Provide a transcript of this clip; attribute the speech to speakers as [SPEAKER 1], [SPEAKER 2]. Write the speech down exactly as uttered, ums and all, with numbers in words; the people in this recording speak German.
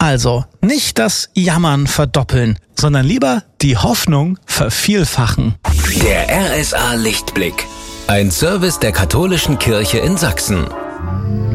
[SPEAKER 1] Also nicht das Jammern verdoppeln, sondern lieber die Hoffnung vervielfachen.
[SPEAKER 2] Der R S A Lichtblick. Ein Service der Katholischen Kirche in Sachsen.